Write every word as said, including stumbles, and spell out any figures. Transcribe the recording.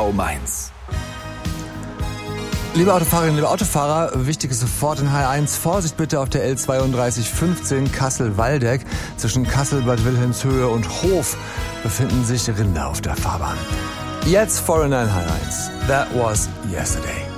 genau meins. Liebe Autofahrerinnen, liebe Autofahrer, wichtig ist sofort in H eins, Vorsicht bitte auf der L zweiunddreißig fünfzehn Kassel-Waldeck. Zwischen Kassel, Bad Wilhelmshöhe und Hof befinden sich Rinder auf der Fahrbahn. Jetzt Foreigner in H eins. That was yesterday.